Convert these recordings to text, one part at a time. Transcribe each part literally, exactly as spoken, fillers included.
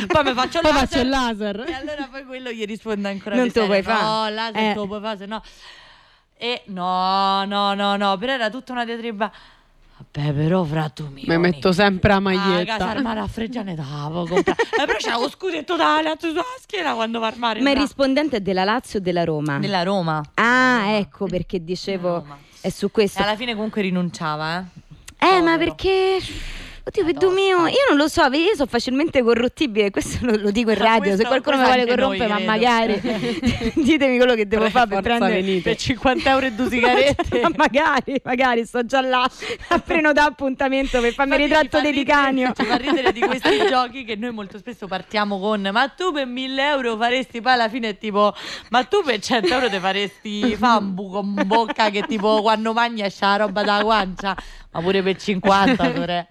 poi mi faccio poi laser, faccio il laser. e allora poi quello gli risponde ancora Non te lo puoi no, fare. laser Eh. te lo puoi fare, se no. E no, no, no, no, però era tutta una diatriba. Vabbè, però fra tu mi mi metto sempre la maglietta. Ah, casa armare a Freggiane davo comprare. Eh, però c'era lo scudetto totale sulla schiena quando va a armare. Ma il rispondente è della Lazio o della Roma? Della Roma. Ah, Roma. ecco perché dicevo Roma. è su questo. E alla fine comunque rinunciava, eh. Eh, Povero. ma perché... Oddio, per Dio mio, io non lo so, io sono facilmente corruttibile, questo lo, lo dico in Ma radio, questo- se qualcuno mi questo vuole anche noi, corrompere, ma credo. magari ditemi quello che devo Pre- fare per forza prendere venite. Per cinquanta euro e due sigarette. Ma magari, magari sto già là a prenotare appuntamento per farmi il Infatti ritratto ci fa di ridere- Ticanio. Ci fa ridere di questi giochi che noi molto spesso partiamo con ma tu per mille euro faresti, poi alla fine è tipo ma tu per cento euro ti faresti fa un buco in bocca che tipo quando mangi esce la roba da guancia, ma pure per cinquanta dovrei.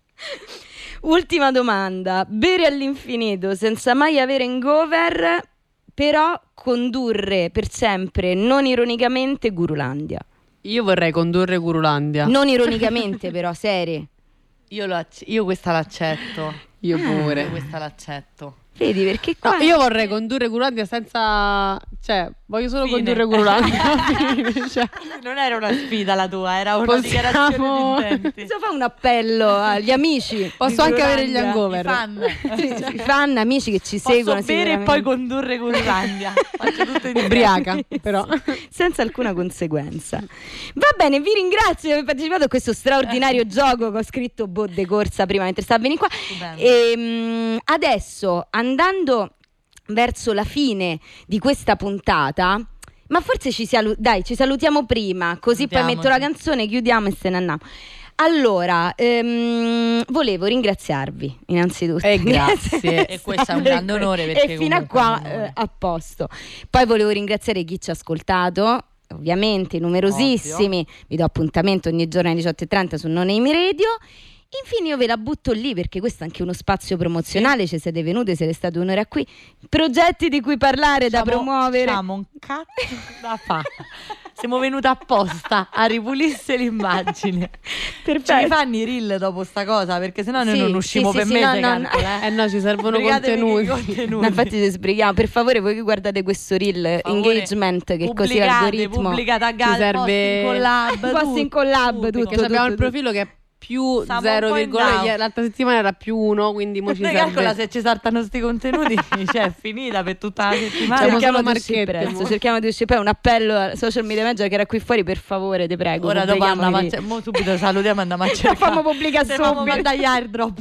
Ultima domanda, bere all'infinito senza mai avere hangover, però condurre per sempre, non ironicamente, Gurulandia. Io vorrei condurre Gurulandia. Non ironicamente però, serie. Io, lo acc- io questa l'accetto. Io pure. Io questa l'accetto. Vedi, perché qua... No, io vorrei condurre Gurulandia senza... Cioè, voglio solo Fine. condurre Gurulandia. Fine, cioè. Non era una sfida la tua, era una Possiamo- dichiarazione di intenti. Posso fare un appello agli amici? Posso di anche avere gli Gurulandia? hangover. I fan. Sì, sì, fan, amici che ci Posso seguono bere e sicuramente. poi condurre Gurulandia. Faccio tutto in Ubriaca, però. Senza alcuna conseguenza. Va bene, vi ringrazio di aver partecipato a questo straordinario gioco che ho scritto boh de corsa prima mentre stavo venendo qua. Stupendo. E, mh, adesso, andando verso la fine di questa puntata, ma forse ci, salu- dai, ci salutiamo prima, così poi Salutiamoci. metto la canzone, chiudiamo e se ne andiamo. Allora, ehm, volevo ringraziarvi innanzitutto. Eh, grazie. E questo è un grande onore, perché e fino a comunque è qua un onore. eh, a posto. Poi volevo ringraziare chi ci ha ascoltato, ovviamente numerosissimi. Vi do appuntamento ogni giorno alle diciotto e trenta su Non Amy Radio. Infine io ve la butto lì perché questo è anche uno spazio promozionale, ci siete venute, siete state un'ora qui, progetti di cui parlare, da Diciamo- promuovere. diciamo un cazzo da fare. Siamo venuti apposta a ripulisse l'immagine. Perfetto. Ci rifanno i reel dopo sta cosa, perché sennò noi Sì, non usciamo sì, per sì, mese, sì, no, no, calcola, eh. Eh no, ci servono Sbrigatevi contenuti. con i contenuti. No, infatti ci sbrighiamo, per favore voi che guardate questo reel, favore, engagement, che così pubblicate, l'algoritmo pubblica, taggate, Ci serve- post in collab, post tutto, in collab, tutto. tutto, Perché abbiamo il tutto. profilo che è più Siamo un zero po' in virgola down. l'altra settimana era più uno, quindi mo ci Noi calcola serve. se ci saltano sti contenuti, cioè è finita per tutta la settimana. Siamo cerchiamo solo di uscire marchette, presto, mo. cerchiamo di uscire. Poi un appello al social media manager che era qui fuori, per favore, te prego. Ora dopo pubblichiamo andiamo a i- cer- mo subito salutiamo e andiamo a cercare. Fammo pubblicare Se fammo subito. mandare gli airdrop.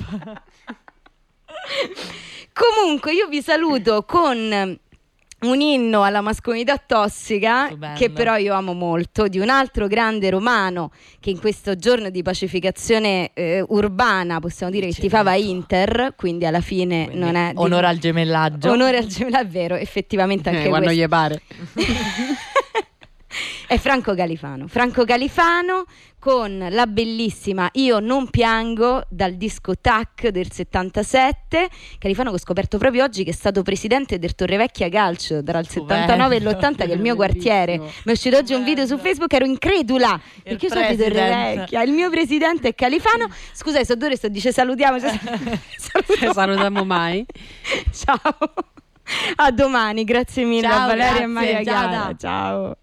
Comunque io vi saluto con un inno alla mascolinità tossica, Stupendo. che però io amo molto, di un altro grande romano che in questo giorno di pacificazione eh, urbana possiamo dire che tifava Inter, quindi alla fine Quindi, non è di- onore al gemellaggio. onore al gemellaggio, è vero, effettivamente anche Eh, quando questo gli pare. è Franco Califano. Franco Califano con la bellissima Io non piango dal disco Tac del settantasette. Califano che ho scoperto proprio oggi che è stato presidente del Torrevecchia Calcio tra il Stupendo. settantanove e l'ottanta, che è il mio quartiere. Mi è uscito oggi un video su Facebook, ero incredula perché io sono di president. Torrevecchia, il mio presidente è Califano. Scusa, so dove sto, dice salutiamo, cioè, Ci salutiamo mai. ciao, a domani, grazie mille Ciao, a Valeria grazie, e Maria Giada. Chiara, ciao.